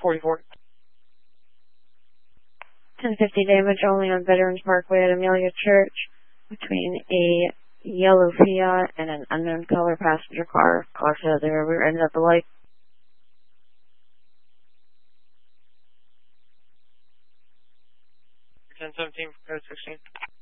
44. 1050 damage only on Veterans Parkway at Amelia Church between a yellow Fiat and an unknown color passenger car. Car to the rear end of the light. 1017 for code 16.